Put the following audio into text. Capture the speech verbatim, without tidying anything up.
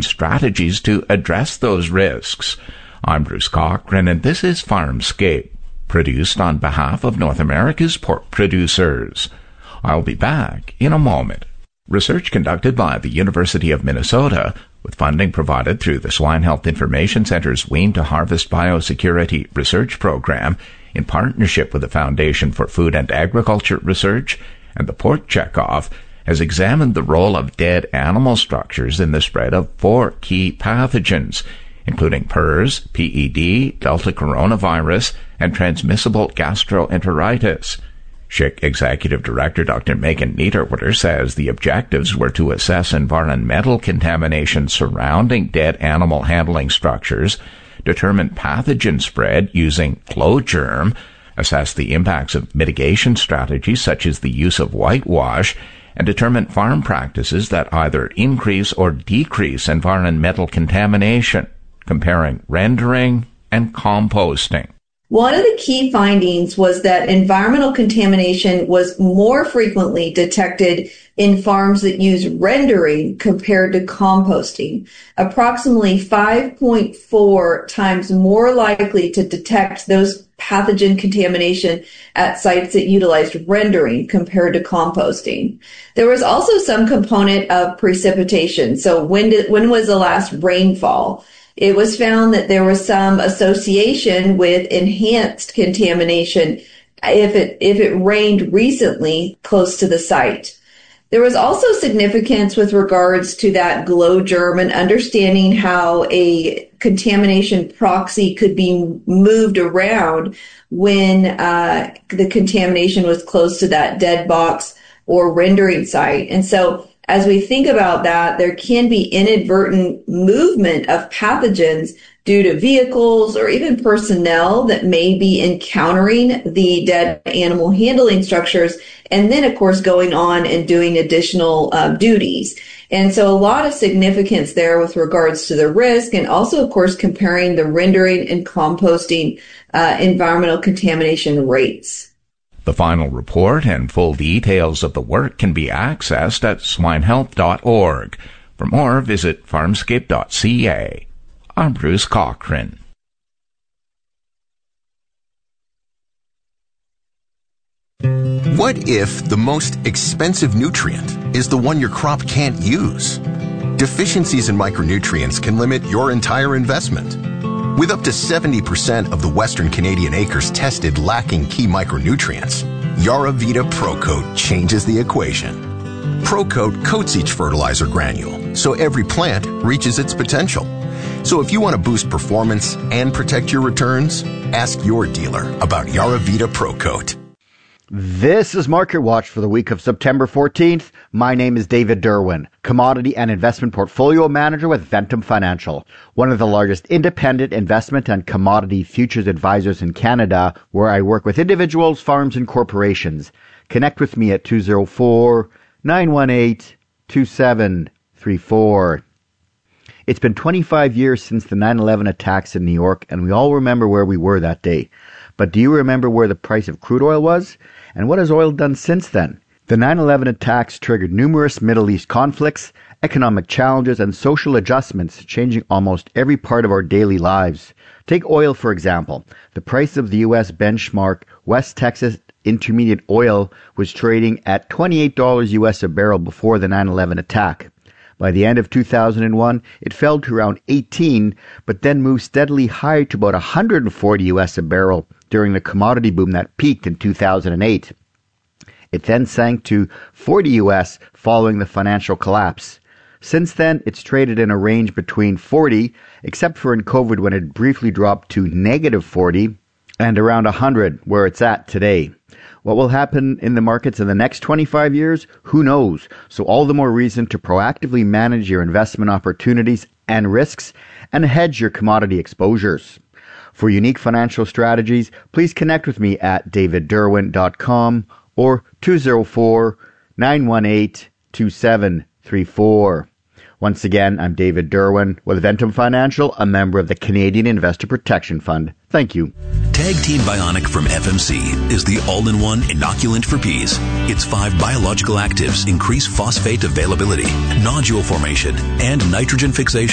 strategies to address those risks. I'm Bruce Cochran, and this is Farmscape, produced on behalf of North America's pork producers. I'll be back in a moment. Research conducted by the University of Minnesota, with funding provided through the Swine Health Information Center's Wean to Harvest Biosecurity Research Program, in partnership with the Foundation for Food and Agriculture Research and the Pork Checkoff, has examined the role of dead animal structures in the spread of four key pathogens, including P E R S, P E D, Delta coronavirus, and transmissible gastroenteritis. S H I C Executive Director Doctor Megan Niederwitter says the objectives were to assess environmental contamination surrounding dead animal handling structures, determine pathogen spread using CloGerm, assess the impacts of mitigation strategies such as the use of whitewash, and determine farm practices that either increase or decrease environmental contamination, comparing rendering and composting. One of the key findings was that environmental contamination was more frequently detected in farms that use rendering compared to composting, approximately five point four times more likely to detect those pathogen contamination at sites that utilized rendering compared to composting. There was also some component of precipitation. So when did, when was the last rainfall? It was found that there was some association with enhanced contamination if it if it rained recently close to the site. There was also significance with regards to that CloGerm and understanding how a contamination proxy could be moved around when uh, the contamination was close to that dead box or rendering site. And so as we think about that, there can be inadvertent movement of pathogens due to vehicles or even personnel that may be encountering the dead animal handling structures, and then, of course, going on and doing additional uh, duties. And so a lot of significance there with regards to the risk, and also, of course, comparing the rendering and composting uh, environmental contamination rates. The final report and full details of the work can be accessed at swine health dot org. For more, visit farmscape dot c a. I'm Bruce Cochran. What if the most expensive nutrient is the one your crop can't use? Deficiencies in micronutrients can limit your entire investment. With up to seventy percent of the Western Canadian acres tested lacking key micronutrients, YaraVita ProCoat changes the equation. ProCoat coats each fertilizer granule, so every plant reaches its potential. So if you want to boost performance and protect your returns, ask your dealer about YaraVita ProCoat. This is Market Watch for the week of September fourteenth. My name is David Derwin, Commodity and Investment Portfolio Manager with Ventum Financial, one of the largest independent investment and commodity futures advisors in Canada, where I work with individuals, farms, and corporations. Connect with me at two oh four, nine one eight, two seven three four. It's been twenty-five years since the nine eleven attacks in New York, and we all remember where we were that day. But do you remember where the price of crude oil was? And what has oil done since then? The nine eleven attacks triggered numerous Middle East conflicts, economic challenges, and social adjustments, changing almost every part of our daily lives. Take oil, for example. The price of the U S benchmark West Texas Intermediate oil was trading at twenty-eight dollars U S a barrel before the nine eleven attack. By the end of two thousand one, it fell to around eighteen, but then moved steadily higher to about one hundred forty U S a barrel during the commodity boom that peaked in two thousand eight. It then sank to forty U S following the financial collapse. Since then, it's traded in a range between forty, except for in COVID when it briefly dropped to negative forty, and around one hundred, where it's at today. What will happen in the markets in the next twenty-five years? Who knows? So all the more reason to proactively manage your investment opportunities and risks and hedge your commodity exposures. For unique financial strategies, please connect with me at david derwin dot com or two oh four, nine one eight, two seven three four. Once again, I'm David Derwin with Ventum Financial, a member of the Canadian Investor Protection Fund. Thank you. Tag Team Bionic from F M C is the all-in-one inoculant for peas. Its five biological actives increase phosphate availability, nodule formation, and nitrogen fixation.